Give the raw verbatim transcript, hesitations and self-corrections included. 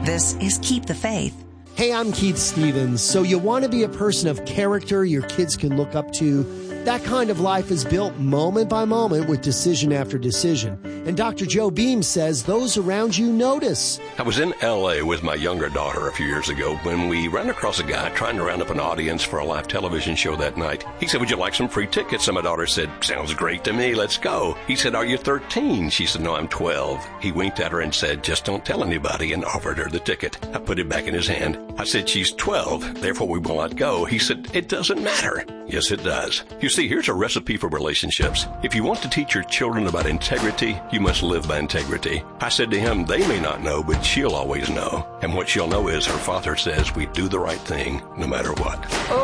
This is Keep the Faith. Hey, I'm Keith Stevens. So you want to be a person of character your kids can look up to? That kind of life is built moment by moment with decision after decision. And Doctor Joe Beam says those around you notice. I was in L A with my younger daughter a few years ago when we ran across a guy trying to round up an audience for a live television show that night. He said, "Would you like some free tickets?" And my daughter said, "Sounds great to me. Let's go." He said, "Are you thirteen?" She said, "No, I'm twelve." He winked at her and said, "Just don't tell anybody," and offered her the ticket. I put it back in his hand. I said, "She's twelve, therefore we will not go." He said, "It doesn't matter." Yes, it does. You see, here's a recipe for relationships. If you want to teach your children about integrity, you must live by integrity. I said to him, they may not know, but she'll always know. And what she'll know is her father says we do the right thing no matter what.